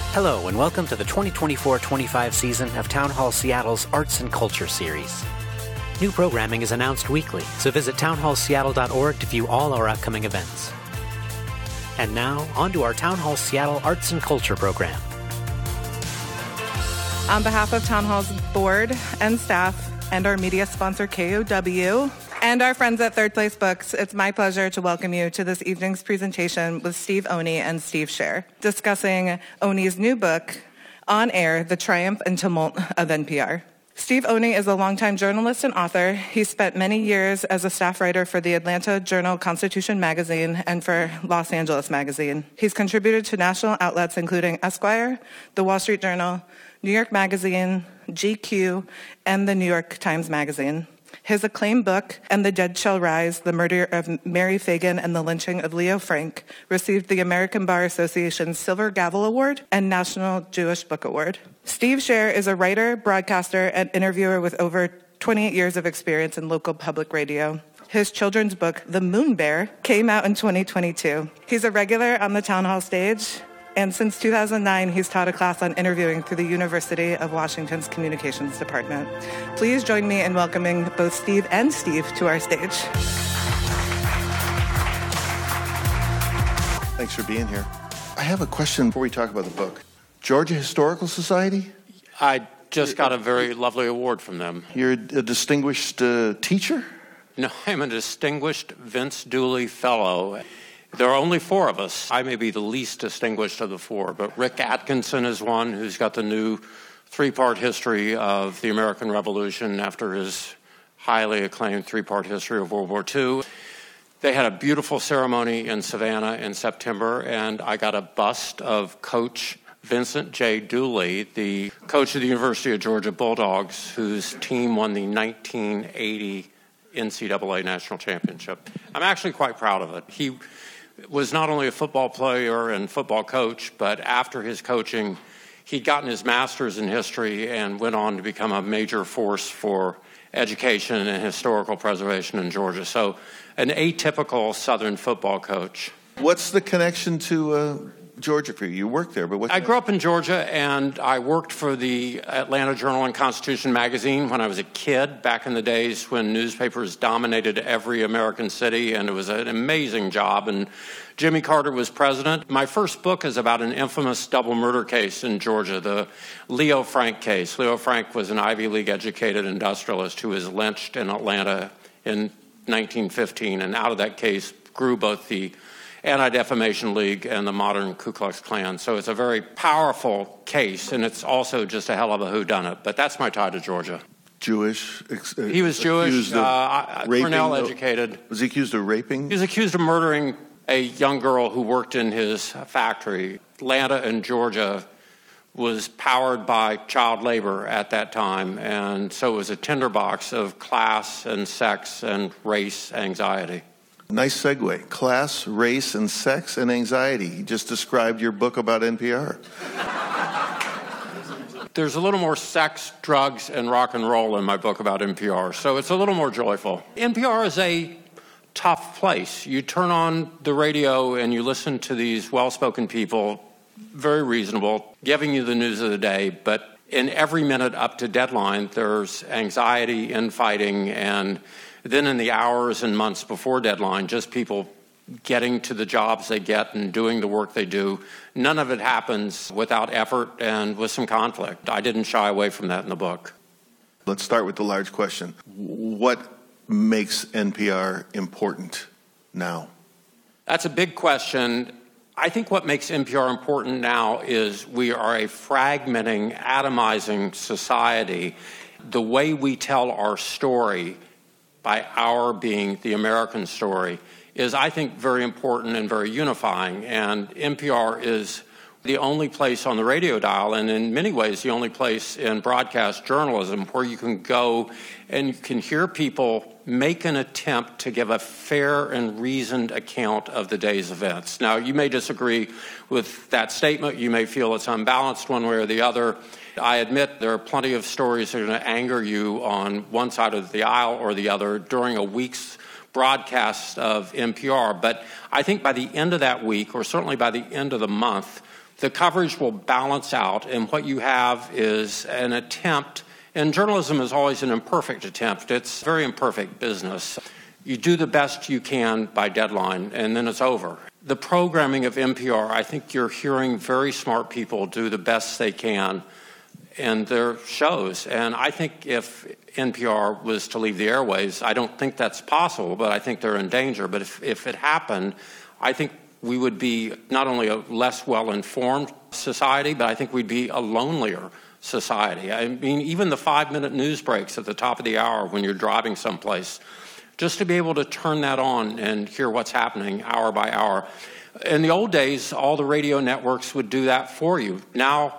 Hello, and welcome to the 2024-25 season of Town Hall Seattle's Arts and Culture series. New programming is announced weekly, so visit townhallseattle.org to view all our upcoming events. And now, on to our Town Hall Seattle Arts and Culture program. On behalf of Town Hall's board and staff and our media sponsor KOW and our friends at Third Place Books, it's my pleasure to welcome you to this evening's presentation with Steve Oney and Steve Scher, discussing Oney's new book, On Air, The Triumph and Tumult of NPR. Steve Oney is a longtime journalist and author. He spent many years as a staff writer for the Atlanta Journal-Constitution magazine and for Los Angeles magazine. He's contributed to national outlets including Esquire, The Wall Street Journal, New York Magazine, GQ, and the New York Times Magazine. His acclaimed book, And the Dead Shall Rise, The Murder of Mary Fagan and the Lynching of Leo Frank, received the American Bar Association's Silver Gavel Award and National Jewish Book Award. Steve Scher is a writer, broadcaster, and interviewer with over 28 years of experience in local public radio. His children's book, The Moon Bear, came out in 2022. He's a regular on the Town Hall stage, and since 2009, he's taught a class on interviewing through the University of Washington's Communications Department. Please join me in welcoming both Steve and Steve to our stage. Thanks for being here. I have a question before we talk about the book. Georgia Historical Society? I just got a very lovely award from them. You're a distinguished teacher? No, I'm a distinguished Vince Dooley Fellow. There are only four of us. I may be the least distinguished of the four, but Rick Atkinson is one who's got the new three-part history of the American Revolution after his highly acclaimed three-part history of World War II. They had a beautiful ceremony in Savannah in September, and I got a bust of Coach Vincent J. Dooley, the coach of the University of Georgia Bulldogs, whose team won the 1980 NCAA National Championship. I'm actually quite proud of it. He was not only a football player and football coach, but after his coaching, he'd gotten his master's in history and went on to become a major force for education and historical preservation in Georgia. So an atypical Southern football coach. What's the connection to Georgia for you? You worked there, but what? I grew up in Georgia, and I worked for the Atlanta Journal and Constitution magazine when I was a kid, back in the days when newspapers dominated every American city, and it was an amazing job, and Jimmy Carter was president. My first book is about an infamous double murder case in Georgia, the Leo Frank case. Leo Frank was an Ivy League-educated industrialist who was lynched in Atlanta in 1915, and out of that case grew both the Anti-Defamation League and the modern Ku Klux Klan. So it's a very powerful case, and it's also just a hell of a whodunit. But that's my tie to Georgia. Jewish? He was Jewish, Cornell educated. Was he accused of raping? He was accused of murdering a young girl who worked in his factory. Atlanta and Georgia was powered by child labor at that time, and so it was a tinderbox of class and sex and race anxiety. Nice segue. Class, race, and sex and anxiety. You just described your book about NPR. There's a little more sex, drugs, and rock and roll in my book about NPR, so it's a little more joyful. NPR is a tough place. You turn on the radio and you listen to these well-spoken people, very reasonable, giving you the news of the day, but in every minute up to deadline, there's anxiety, infighting, and then in the hours and months before deadline, just people getting to the jobs they get and doing the work they do. None of it happens without effort and with some conflict. I didn't shy away from that in the book. Let's start with the large question. What makes NPR important now? That's a big question. I think what makes NPR important now is we are a fragmenting, atomizing society. The way we tell our story, by our being the American story, is, I think, very important and very unifying. And NPR is the only place on the radio dial, and in many ways the only place in broadcast journalism where you can go and you can hear people make an attempt to give a fair and reasoned account of the day's events. Now, you may disagree with that statement. You may feel it's unbalanced one way or the other. I admit there are plenty of stories that are going to anger you on one side of the aisle or the other during a week's broadcasts of NPR. But I think by the end of that week, or certainly by the end of the month, the coverage will balance out, and what you have is an attempt, and journalism is always an imperfect attempt. It's a very imperfect business. You do the best you can by deadline, and then it's over. The programming of NPR, I think you're hearing very smart people do the best they can in their shows. And I think if NPR was to leave the airwaves, I don't think that's possible, but I think they're in danger. But if it happened, I think we would be not only a less well-informed society, but I think we'd be a lonelier society. I mean, even the 5-minute news breaks at the top of the hour when you're driving someplace, just to be able to turn that on and hear what's happening hour by hour. In the old days, all the radio networks would do that for you. Now,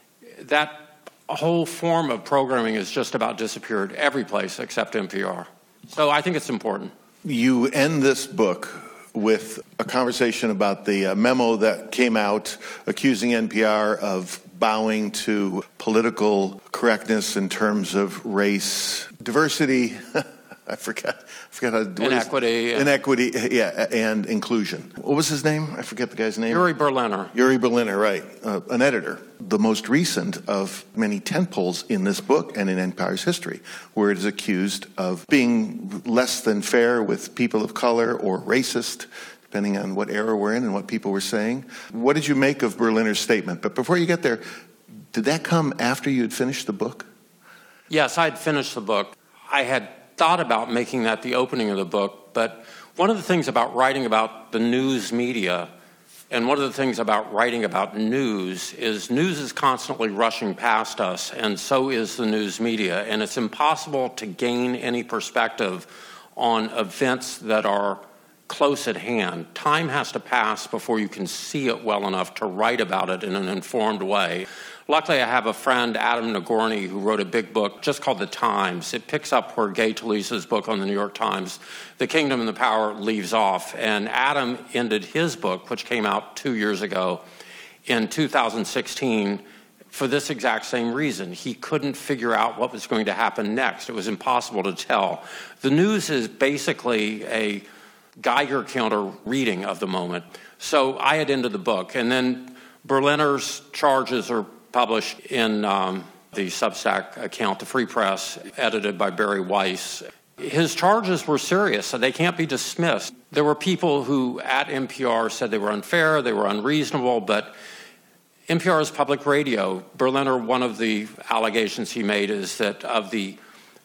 that whole form of programming has just about disappeared every place except NPR. So I think it's important. You end this book with a conversation about the memo that came out accusing NPR of bowing to political correctness in terms of race, diversity, I forget how to do it. Inequity, yeah, and inclusion. What was his name? I forget the guy's name. Uri Berliner. Uri Berliner, right. An editor. The most recent of many tentpoles in this book and in NPR's history, where it is accused of being less than fair with people of color or racist, depending on what era we're in and what people were saying. What did you make of Berliner's statement? But before you get there, did that come after you had finished the book? Yes, I had finished the book. I had thought about making that the opening of the book, but one of the things about writing about the news media and one of the things about writing about news is constantly rushing past us, and so is the news media, and it's impossible to gain any perspective on events that are close at hand. Time has to pass before you can see it well enough to write about it in an informed way. Luckily, I have a friend, Adam Nagorny, who wrote a big book just called The Times. It picks up where Gay Talese's book on the New York Times, The Kingdom and the Power, leaves off. And Adam ended his book, which came out 2 years ago, in 2016, for this exact same reason. He couldn't figure out what was going to happen next. It was impossible to tell. The news is basically a Geiger counter reading of the moment. So I had ended the book, and then Berliner's charges are published in the Substack account, The Free Press, edited by Barry Weiss. His charges were serious, so they can't be dismissed. There were people who at NPR said they were unfair, they were unreasonable, but NPR is public radio. Berliner, one of the allegations he made is that of the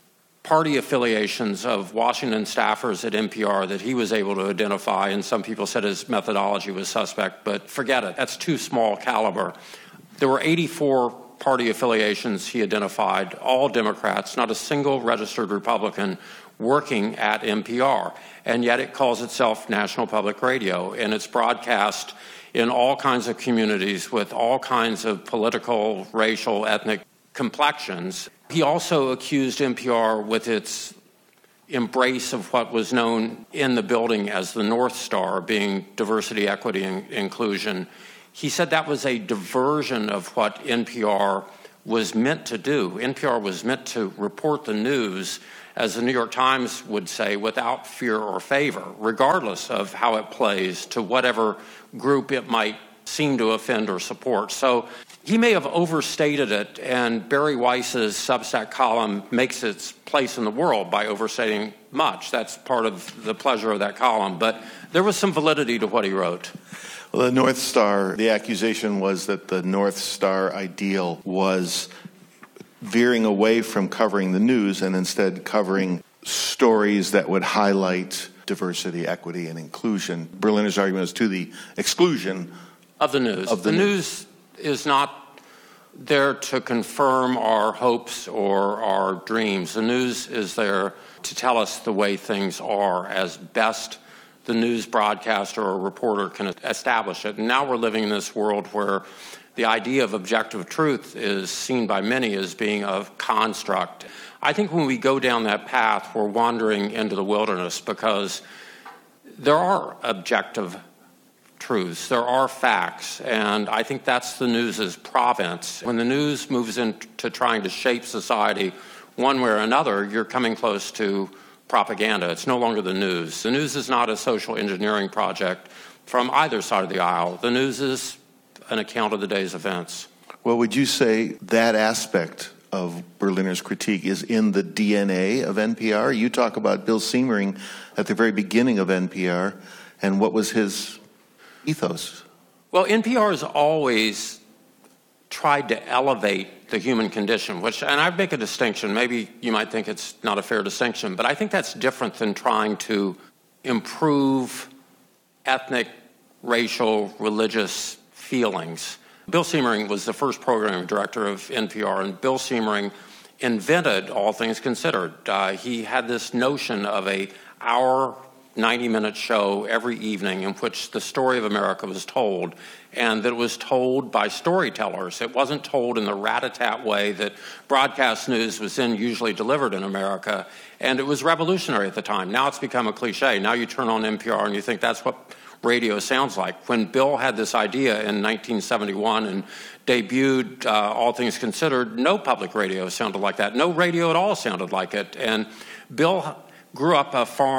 party affiliations of Washington staffers at NPR that he was able to identify, and some people said his methodology was suspect, but forget it. That's too small caliber. There were 84 party affiliations he identified, all Democrats, not a single registered Republican working at NPR, and yet it calls itself National Public Radio, and it's broadcast in all kinds of communities with all kinds of political, racial, ethnic complexions. He also accused NPR with its embrace of what was known in the building as the North Star, being diversity, equity, and inclusion. He said that was a diversion of what NPR was meant to do. NPR was meant to report the news, as the New York Times would say, without fear or favor, regardless of how it plays to whatever group it might seem to offend or support. So he may have overstated it, and Barry Weiss's Substack column makes its place in the world by overstating much. That's part of the pleasure of that column. But there was some validity to what he wrote. Well, the North Star, the accusation was that the North Star ideal was veering away from covering the news and instead covering stories that would highlight diversity, equity, and inclusion. Berliner's argument is to the exclusion of the news. The news is not there to confirm our hopes or our dreams. The news is there to tell us the way things are as best the news broadcaster or reporter can establish it. And now we're living in this world where the idea of objective truth is seen by many as being a construct. I think when we go down that path, we're wandering into the wilderness, because there are objective truths, there are facts, and I think that's the news's province. When the news moves into trying to shape society one way or another, you're coming close to propaganda. It's no longer the news. The news is not a social engineering project from either side of the aisle. The news is an account of the day's events. Well, would you say that aspect of Berliner's critique is in the DNA of NPR? You talk about Bill Siemering at the very beginning of NPR, and what was his ethos? Well, NPR has always tried to elevate the human condition, and I make a distinction. Maybe you might think it's not a fair distinction, but I think that's different than trying to improve ethnic, racial, religious feelings. Bill Siemering was the first program director of NPR, and Bill Siemering invented All Things Considered. He had this notion of an hour, 90-minute show every evening in which the story of America was told, and that it was told by storytellers. It wasn't told in the rat-a-tat way that broadcast news was then usually delivered in America, and it was revolutionary at the time. Now it's become a cliche. Now you turn on NPR and you think that's what radio sounds like. When Bill had this idea in 1971 and debuted All Things Considered, no public radio sounded like that. No radio at all sounded like it. And Bill grew up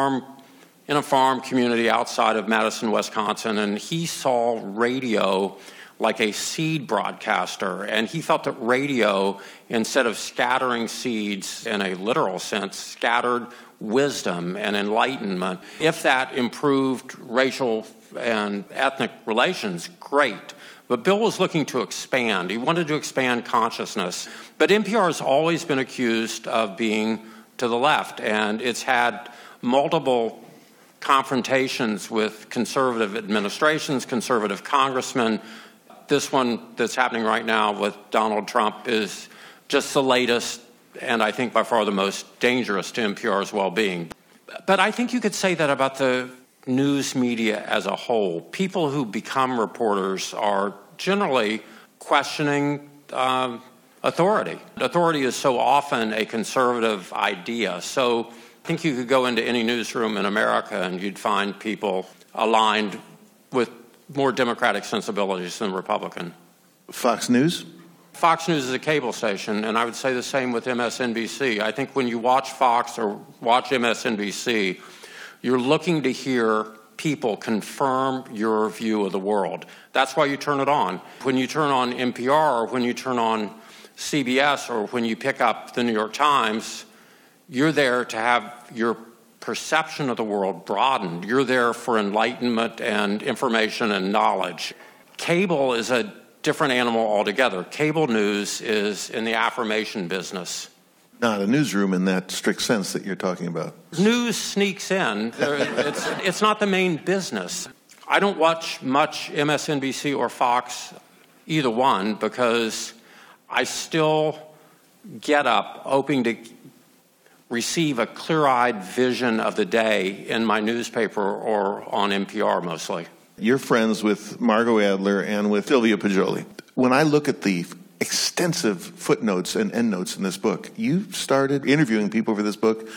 in a farm community outside of Madison, Wisconsin, and he saw radio like a seed broadcaster. And he felt that radio, instead of scattering seeds in a literal sense, scattered wisdom and enlightenment. If that improved racial and ethnic relations, great. But Bill was looking to expand. He wanted to expand consciousness. But NPR has always been accused of being to the left, and it's had multiple confrontations with conservative administrations, conservative congressmen. This one that's happening right now with Donald Trump is just the latest, and I think by far the most dangerous to NPR's well-being. But I think you could say that about the news media as a whole. People who become reporters are generally questioning authority. Authority is so often a conservative idea. So I think you could go into any newsroom in America and you'd find people aligned with more democratic sensibilities than Republican. Fox News? Fox News is a cable station, and I would say the same with MSNBC. I think when you watch Fox or watch MSNBC, you're looking to hear people confirm your view of the world. That's why you turn it on. When you turn on NPR or when you turn on CBS or when you pick up the New York Times, you're there to have your perception of the world broadened. You're there for enlightenment and information and knowledge. Cable is a different animal altogether. Cable news is in the affirmation business. Not a newsroom in that strict sense that you're talking about. News sneaks in. It's not the main business. I don't watch much MSNBC or Fox, either one, because I still get up hoping to receive a clear-eyed vision of the day in my newspaper or on NPR mostly. You're friends with Margot Adler and with Sylvia Poggioli. When I look at the extensive footnotes and endnotes in this book, you started interviewing people for this book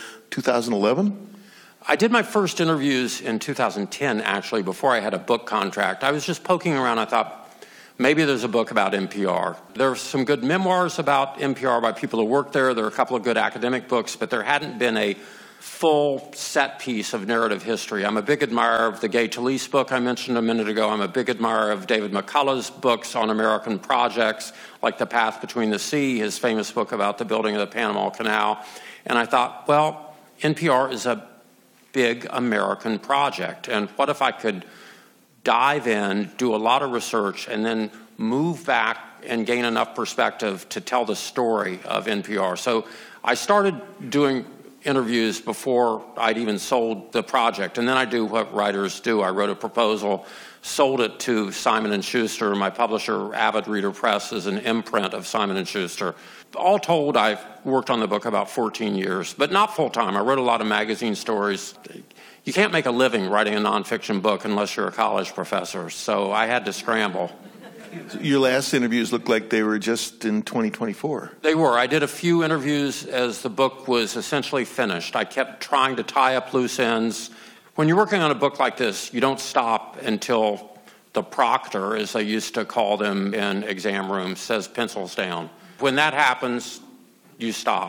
2011? I did my first interviews in 2010, actually, before I had a book contract. I was just poking around. I thought, maybe there's a book about NPR. There are some good memoirs about NPR by people who work there. There are a couple of good academic books, but there hadn't been a full set piece of narrative history. I'm a big admirer of the Gay Talese book I mentioned a minute ago. I'm a big admirer of David McCullough's books on American projects, like The Path Between the Sea, his famous book about the building of the Panama Canal. And I thought, well, NPR is a big American project. And what if I could dive in, do a lot of research, and then move back and gain enough perspective to tell the story of NPR? So I started doing interviews before I'd even sold the project, and then I do what writers do. I wrote a proposal, sold it to Simon & Schuster. My publisher, Avid Reader Press, is an imprint of Simon & Schuster. All told, I've worked on the book about 14 years, but not full-time. I wrote a lot of magazine stories. You can't make a living writing a nonfiction book unless you're a college professor, so I had to scramble. Your last interviews looked like they were just in 2024. They were. I did a few interviews as the book was essentially finished. I kept trying to tie up loose ends. When you're working on a book like this, you don't stop until the proctor, as they used to call them in exam rooms, says pencils down. When that happens, you stop.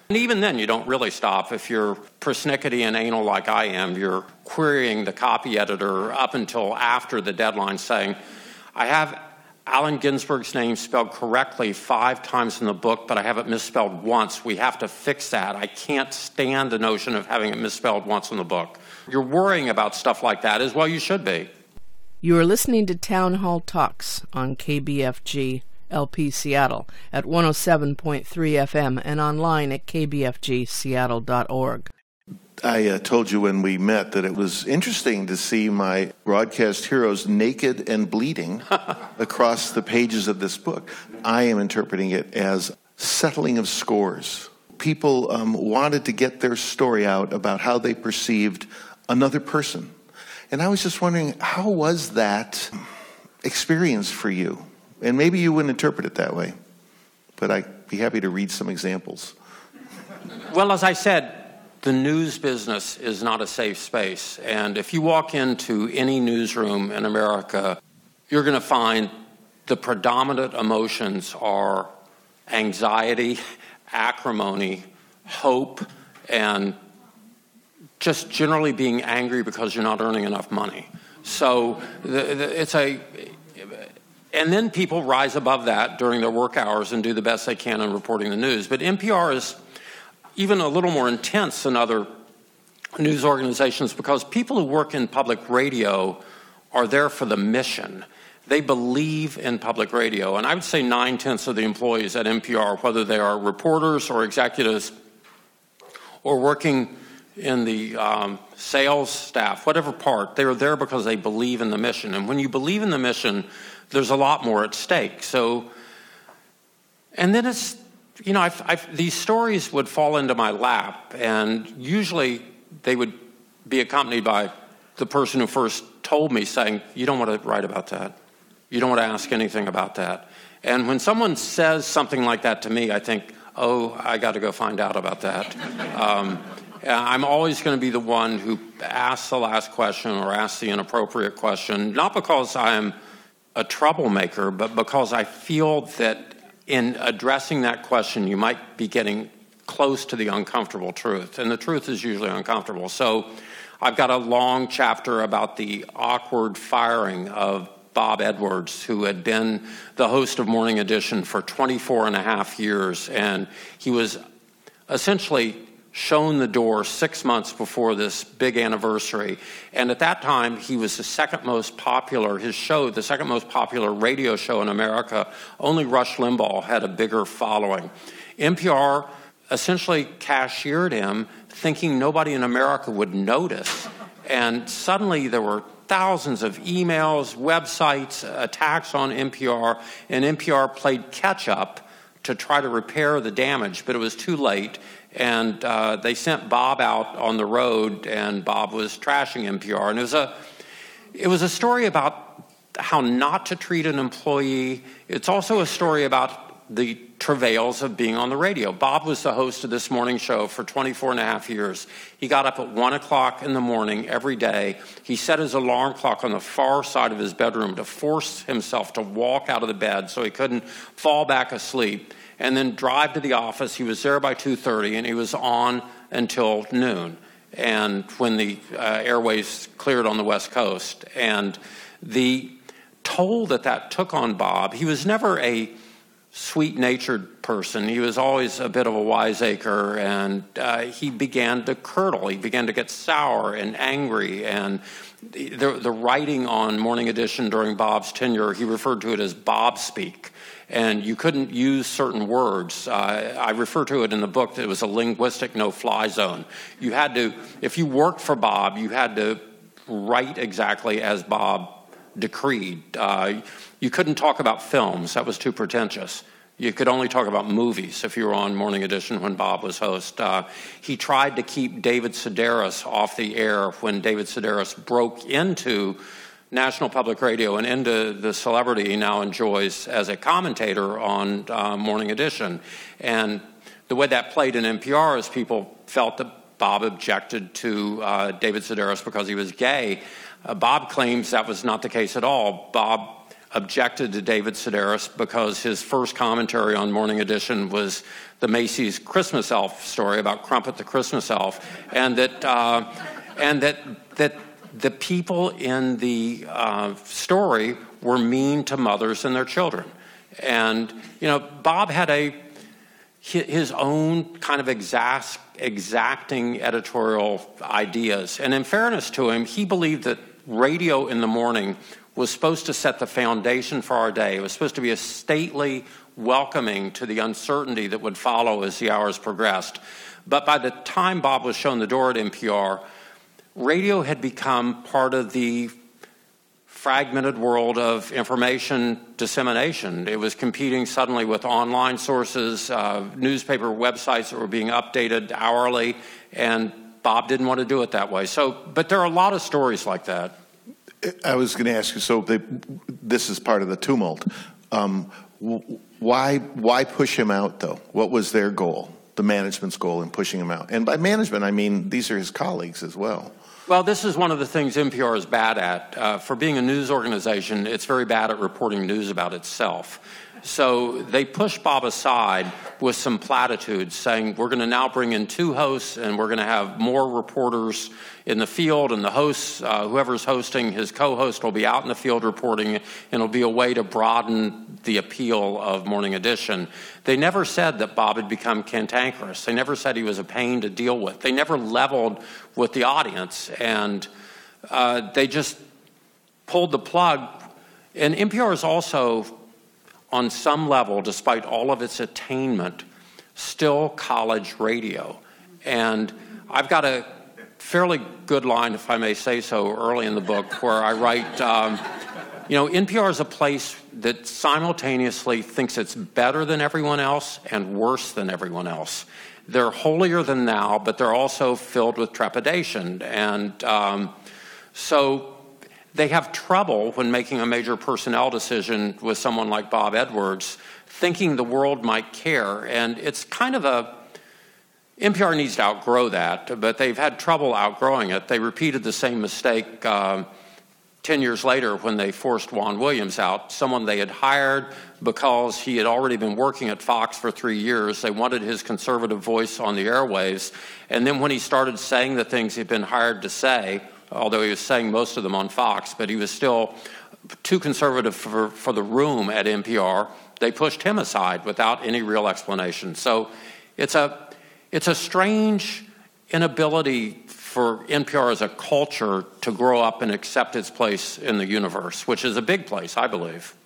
And even then, you don't really stop. If you're persnickety and anal like I am, you're querying the copy editor up until after the deadline saying, I have Allen Ginsberg's name spelled correctly 5 times in the book, but I have it misspelled once. We have to fix that. I can't stand the notion of having it misspelled once in the book. You're worrying about stuff like that as well. You should be. You are listening to Town Hall Talks on KBFG LP Seattle at 107.3 FM and online at kbfgseattle.org. I told you when we met that it was interesting to see my broadcast heroes naked and bleeding across the pages of this book. I am interpreting it as settling of scores. People wanted to get their story out about how they perceived another person. And I was just wondering, how was that experience for you? And maybe you wouldn't interpret it that way, but I'd be happy to read some examples. Well, as I said, the news business is not a safe space. And if you walk into any newsroom in America, you're going to find the predominant emotions are anxiety, acrimony, hope, and just generally being angry because you're not earning enough money. So and then people rise above that during their work hours and do the best they can in reporting the news. But NPR is even a little more intense than other news organizations because people who work in public radio are there for the mission. They believe in public radio. And I would say 9/10 of the employees at NPR, whether they are reporters or executives or working in the sales staff, whatever part, they are there because they believe in the mission. And when you believe in the mission, there's a lot more at stake. So, and then it's, these stories would fall into my lap, and usually they would be accompanied by the person who first told me saying, you don't want to write about that. You don't want to ask anything about that. And when someone says something like that to me, I think, oh, I got to go find out about that. I'm always going to be the one who asks the last question or asks the inappropriate question, not because I'm a troublemaker, but because I feel that in addressing that question, you might be getting close to the uncomfortable truth, and the truth is usually uncomfortable. So I've got a long chapter about the awkward firing of Bob Edwards, who had been the host of Morning Edition for 24 and a half years, and he was essentially shown the door 6 months before this big anniversary. And at that time, he was the second most popular, his show, the second most popular radio show in America. Only Rush Limbaugh had a bigger following. NPR essentially cashiered him, thinking nobody in America would notice. And suddenly there were thousands of emails, websites, attacks on NPR, and NPR played catch-up to try to repair the damage, but it was too late. And they sent Bob out on the road, and Bob was trashing NPR. And it was a story about how not to treat an employee. It's also a story about the travails of being on the radio. Bob was the host of this morning show for 24 and a half years. He got up at 1 o'clock in the morning every day. He set his alarm clock on the far side of his bedroom to force himself to walk out of the bed so he couldn't fall back asleep, and then drive to the office. He was there by 2:30, and he was on until noon, and when the airways cleared on the West Coast. And the toll that took on Bob, he was never a sweet-natured person. He was always a bit of a wiseacre, and he began to curdle. He began to get sour and angry, and the writing on Morning Edition during Bob's tenure, he referred to it as Bob speak. And you couldn't use certain words. I refer to it in the book that it was a linguistic no-fly zone. You had to, if you worked for Bob, you had to write exactly as Bob decreed. You couldn't talk about films. That was too pretentious. You could only talk about movies if you were on Morning Edition when Bob was host. He tried to keep David Sedaris off the air when David Sedaris broke into National Public Radio and into the celebrity he now enjoys as a commentator on Morning Edition. And the way that played in NPR is people felt that Bob objected to David Sedaris because he was gay. Bob claims that was not the case at all. Bob objected to David Sedaris because his first commentary on Morning Edition was the Macy's Christmas elf story about Crumpet the Christmas elf, and that the people in the story were mean to mothers and their children. And, Bob had his own kind of exacting editorial ideas. And in fairness to him, he believed that radio in the morning was supposed to set the foundation for our day. It was supposed to be a stately welcoming to the uncertainty that would follow as the hours progressed. But by the time Bob was shown the door at NPR, radio had become part of the fragmented world of information dissemination. It was competing suddenly with online sources, newspaper websites that were being updated hourly, and Bob didn't want to do it that way. But there are a lot of stories like that. I was going to ask you, this is part of the tumult. Why push him out, though? What was their goal, the management's goal in pushing him out? And by management, I mean these are his colleagues as well. Well, this is one of the things NPR is bad at. For being a news organization, it's very bad at reporting news about itself. So they pushed Bob aside with some platitudes saying, we're going to now bring in 2 hosts and we're going to have more reporters in the field, and the hosts, whoever's hosting, his co-host will be out in the field reporting, and it'll be a way to broaden the appeal of Morning Edition. They never said that Bob had become cantankerous. They never said he was a pain to deal with. They never leveled with the audience, and they just pulled the plug. And NPR is also, on some level, despite all of its attainment, still college radio. And I've got a fairly good line, if I may say so, early in the book where I write, NPR is a place that simultaneously thinks it's better than everyone else and worse than everyone else. They're holier than thou, but they're also filled with trepidation. And so they have trouble when making a major personnel decision with someone like Bob Edwards, thinking the world might care. And it's kind of NPR needs to outgrow that, but they've had trouble outgrowing it. They repeated the same mistake 10 years later when they forced Juan Williams out, someone they had hired because he had already been working at Fox for 3 years. They wanted his conservative voice on the airwaves. And then when he started saying the things he'd been hired to say, although he was saying most of them on Fox, but he was still too conservative for the room at NPR, they pushed him aside without any real explanation. So it's a strange inability for NPR as a culture to grow up and accept its place in the universe, which is a big place, I believe.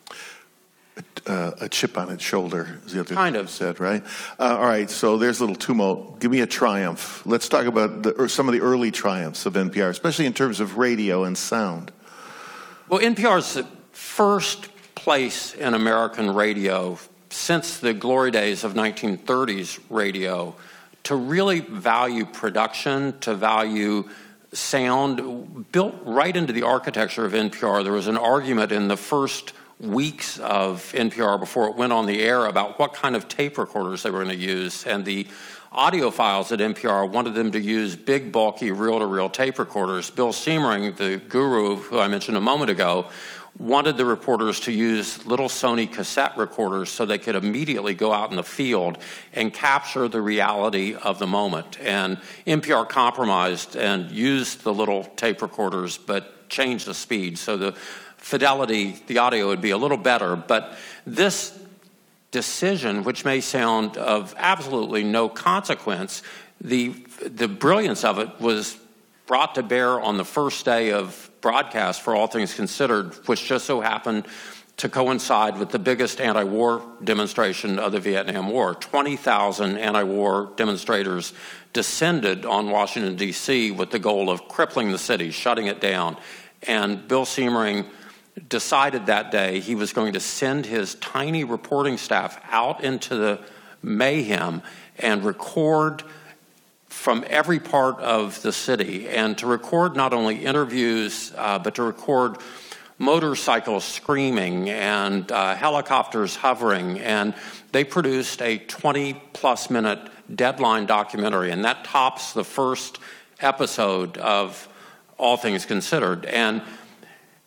A chip on its shoulder, is the other kind thing of you said, right? All right, so there's a little tumult. Give me a triumph. Let's talk about some of the early triumphs of NPR, especially in terms of radio and sound. Well, NPR is the first place in American radio since the glory days of 1930s radio to really value production, to value sound, built right into the architecture of NPR. There was an argument in the first weeks of NPR before it went on the air about what kind of tape recorders they were going to use, and the audiophiles at NPR wanted them to use big, bulky, reel-to-reel tape recorders. Bill Siemering, the guru who I mentioned a moment ago, wanted the reporters to use little Sony cassette recorders so they could immediately go out in the field and capture the reality of the moment. And NPR compromised and used the little tape recorders but changed the speed so the fidelity, the audio would be a little better. But this decision, which may sound of absolutely no consequence, the brilliance of it was brought to bear on the first day of broadcast for All Things Considered, which just so happened to coincide with the biggest anti-war demonstration of the Vietnam War. 20,000 anti-war demonstrators descended on Washington, D.C. with the goal of crippling the city, shutting it down. And Bill Siemering decided that day he was going to send his tiny reporting staff out into the mayhem and record from every part of the city, and to record not only interviews, but to record motorcycles screaming and helicopters hovering. And they produced a 20-plus minute Deadline documentary, and that tops the first episode of All Things Considered. And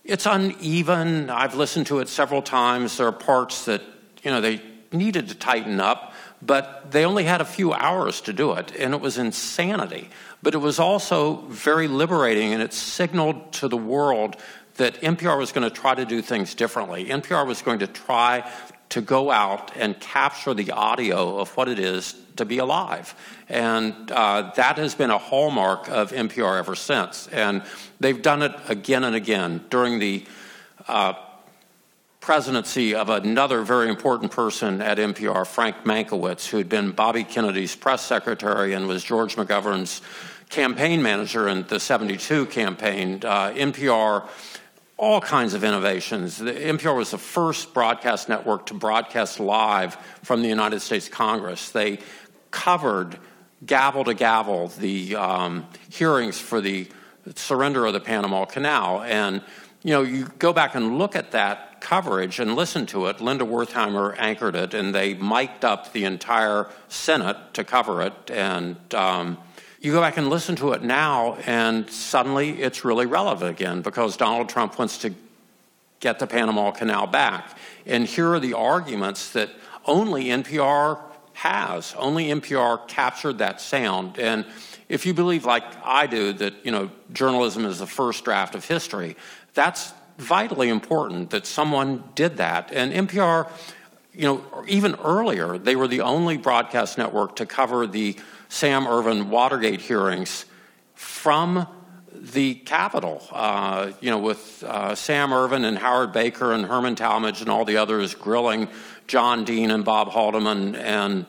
It's uneven. I've listened to it several times. There are parts that, they needed to tighten up, but they only had a few hours to do it, and it was insanity. But it was also very liberating, and it signaled to the world that NPR was going to try to do things differently. NPR was going to try to go out and capture the audio of what it is to be alive. And that has been a hallmark of NPR ever since. And they've done it again and again. During the presidency of another very important person at NPR, Frank Mankiewicz, who had been Bobby Kennedy's press secretary and was George McGovern's campaign manager in the 72 campaign, NPR, all kinds of innovations. The NPR was the first broadcast network to broadcast live from the United States Congress. They covered gavel to gavel the hearings for the surrender of the Panama Canal. And, you go back and look at that coverage and listen to it. Linda Wertheimer anchored it, and they mic'd up the entire Senate to cover it. And you go back and listen to it now, and suddenly it's really relevant again because Donald Trump wants to get the Panama Canal back. And here are the arguments that only NPR has. Only NPR captured that sound. And if you believe, like I do, that, journalism is the first draft of history, that's vitally important that someone did that. And NPR, even earlier, they were the only broadcast network to cover the Sam Ervin Watergate hearings from the Capitol, with Sam Ervin and Howard Baker and Herman Talmadge and all the others grilling John Dean and Bob Haldeman. And,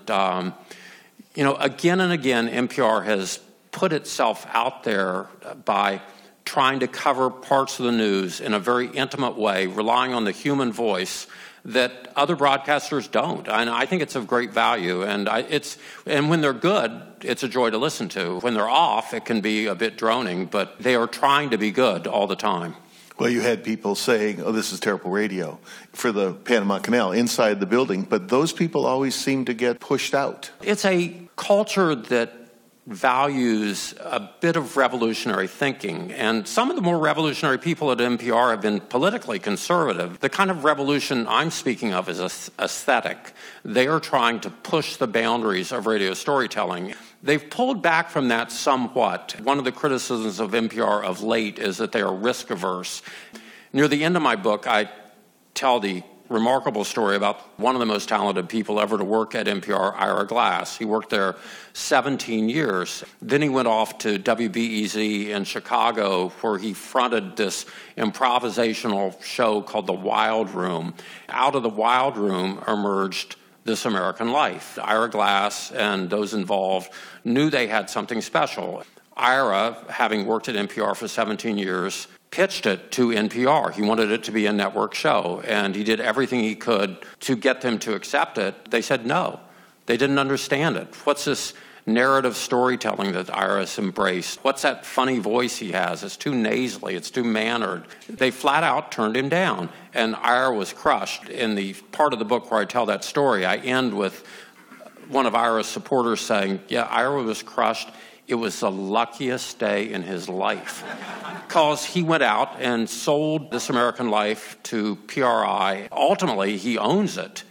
again and again, NPR has put itself out there by trying to cover parts of the news in a very intimate way, relying on the human voice that other broadcasters don't. And I think it's of great value. And when they're good, it's a joy to listen to. When they're off, it can be a bit droning, but they are trying to be good all the time. Well, you had people saying, this is terrible radio for the Panama Canal inside the building, but those people always seem to get pushed out. It's a culture that values a bit of revolutionary thinking, and some of the more revolutionary people at NPR have been politically conservative. The kind of revolution I'm speaking of is aesthetic. They are trying to push the boundaries of radio storytelling. They've pulled back from that somewhat. One of the criticisms of NPR of late is that they are risk-averse. Near the end of my book, I tell the remarkable story about one of the most talented people ever to work at NPR, Ira Glass. He worked there 17 years. Then he went off to WBEZ in Chicago, where he fronted this improvisational show called The Wild Room. Out of The Wild Room emerged This American Life. Ira Glass and those involved knew they had something special. Ira, having worked at NPR for 17 years, pitched it to NPR. He wanted it to be a network show, and he did everything he could to get them to accept it. They said no. They didn't understand it. What's this narrative storytelling that Ira's embraced? What's that funny voice he has? It's too nasally. It's too mannered. They flat out turned him down, and Ira was crushed. In the part of the book where I tell that story, I end with one of Ira's supporters saying, Ira was crushed. It was the luckiest day in his life because he went out and sold This American Life to PRI. Ultimately, he owns it,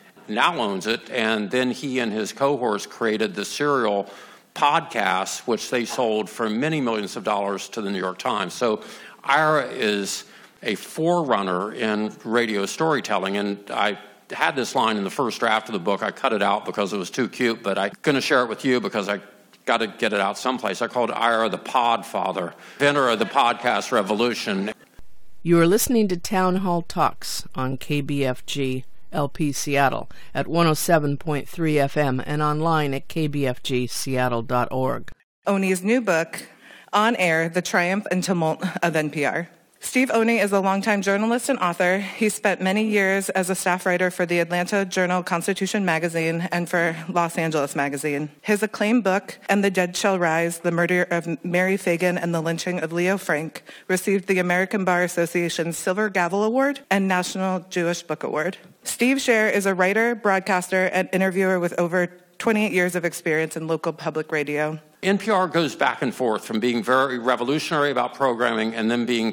and then he and his cohorts created the Serial podcast, which they sold for many millions of dollars to the New York Times. So Ira is a forerunner in radio storytelling, and I had this line in the first draft of the book. I cut it out because it was too cute, but I'm going to share it with you because I got to get it out someplace. I called Ira the Pod Father, inventor of the podcast revolution. You are listening to Town Hall Talks on KBFG LP Seattle at 107.3 FM and online at kbfgseattle.org. Oni's new book, On Air, The Triumph and Tumult of NPR. Steve Oni is a longtime journalist and author. He spent many years as a staff writer for the Atlanta Journal-Constitution magazine and for Los Angeles magazine. His acclaimed book, And the Dead Shall Rise, The Murder of Mary Fagan and the Lynching of Leo Frank, received the American Bar Association's Silver Gavel Award and National Jewish Book Award. Steve Scher is a writer, broadcaster, and interviewer with over 28 years of experience in local public radio. NPR goes back and forth from being very revolutionary about programming and then being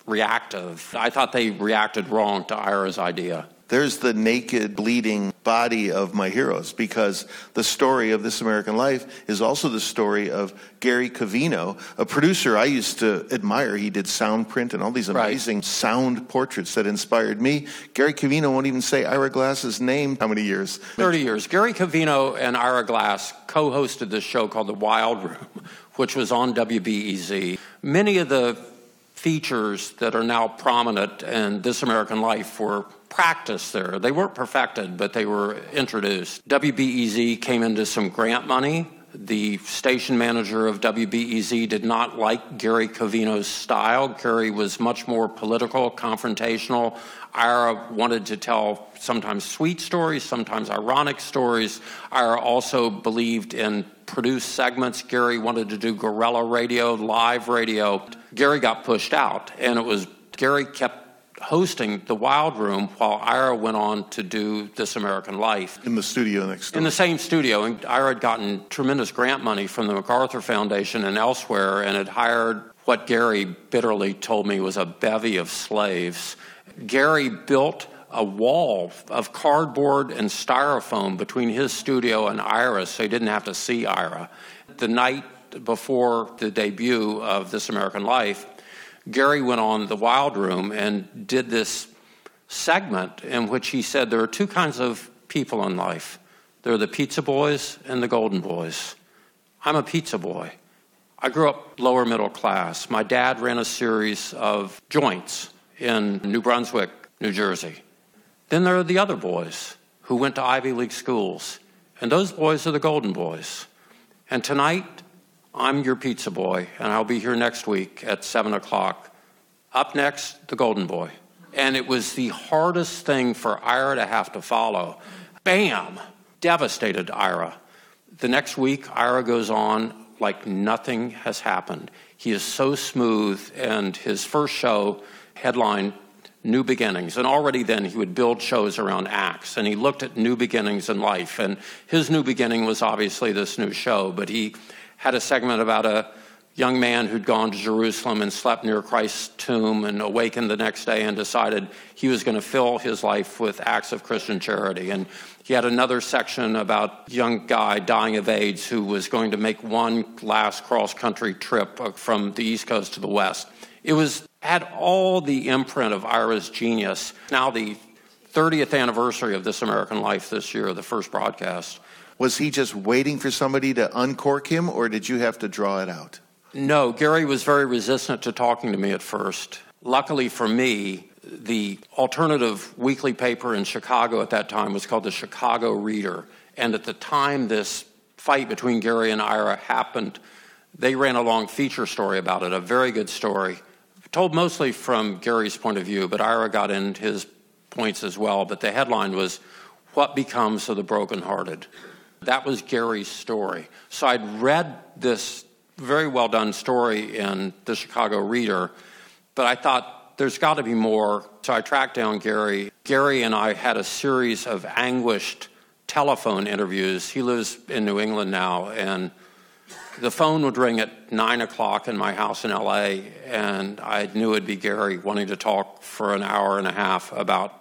reactive. I thought they reacted wrong to Ira's idea. There's the naked, bleeding body of my heroes, because the story of This American Life is also the story of Gary Covino, a producer I used to admire. He did sound print and all these amazing sound portraits that inspired me. Gary Covino won't even say Ira Glass's name. How many years? 30 years. Gary Covino and Ira Glass co-hosted this show called The Wild Room, which was on WBEZ. Many of the features that are now prominent in This American Life were practiced there. They weren't perfected, but they were introduced. WBEZ came into some grant money. The station manager of WBEZ did not like Gary Covino's style. Gary was much more political, confrontational. Ira wanted to tell sometimes sweet stories, sometimes ironic stories. Ira also believed in produced segments. Gary wanted to do guerrilla radio, live radio. Gary got pushed out, and Gary kept hosting The Wild Room while Ira went on to do This American Life. In the studio next door. In the same studio. And Ira had gotten tremendous grant money from the MacArthur Foundation and elsewhere, and had hired what Gary bitterly told me was a bevy of slaves. Gary built a wall of cardboard and styrofoam between his studio and Ira's so he didn't have to see Ira. The night before the debut of This American Life, Gary went on The Wild Room and did this segment in which he said there are two kinds of people in life. There are the pizza boys and the golden boys. I'm a pizza boy. I grew up lower middle class. My dad ran a series of joints in New Brunswick, New Jersey. Then there are the other boys who went to Ivy League schools, and those boys are the golden boys. And tonight, I'm your pizza boy, and I'll be here next week at 7 o'clock. Up next, the golden boy. And it was the hardest thing for Ira to have to follow. Bam! Devastated Ira. The next week, Ira goes on like nothing has happened. He is so smooth, and his first show headlined New Beginnings. And already then he would build shows around acts, and he looked at new beginnings in life. And his new beginning was obviously this new show, but he had a segment about a young man who'd gone to Jerusalem and slept near Christ's tomb and awakened the next day and decided he was going to fill his life with acts of Christian charity. And he had another section about a young guy dying of AIDS who was going to make one last cross-country trip from the East Coast to the West. It had all the imprint of Ira's genius. Now the 30th anniversary of This American Life this year, the first broadcast. Was he just waiting for somebody to uncork him, or did you have to draw it out? No, Gary was very resistant to talking to me at first. Luckily for me, the alternative weekly paper in Chicago at that time was called the Chicago Reader. And at the time this fight between Gary and Ira happened, they ran a long feature story about it, a very good story, told mostly from Gary's point of view, but Ira got in his points as well. But the headline was, "What Becomes of the Brokenhearted?" That was Gary's story. So I'd read this very well done story in the Chicago Reader, but I thought there's got to be more. So I tracked down Gary. Gary and I had a series of anguished telephone interviews. He lives in New England now, and the phone would ring at 9 o'clock in my house in L.A., and I knew it'd be Gary wanting to talk for an hour and a half about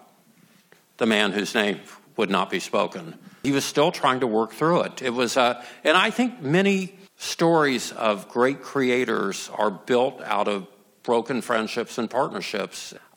the man whose name would not be spoken. He was still trying to work through it. It was, and I think many stories of great creators are built out of broken friendships and partnerships.